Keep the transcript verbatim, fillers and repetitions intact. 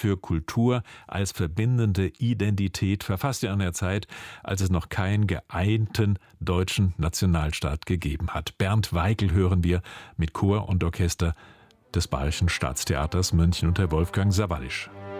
für Kultur als verbindende Identität, verfasst er in einer Zeit, als es noch keinen geeinten deutschen Nationalstaat gegeben hat. Bernd Weikl hören wir mit Chor und Orchester des Bayerischen Staatstheaters München unter Wolfgang Sawallisch.